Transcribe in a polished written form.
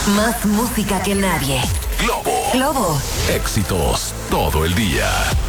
Más música que nadie. Globo. Globo. Éxitos todo el día.